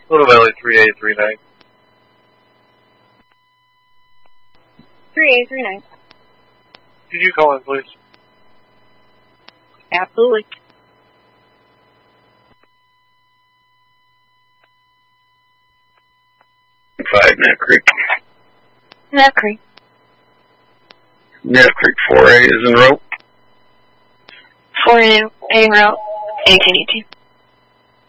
Little Valley 3839. 3839. Could you call in, please? Absolutely. 5 Neff Creek. Neff Creek. Neff Creek 4A is in route. 4A route 1818.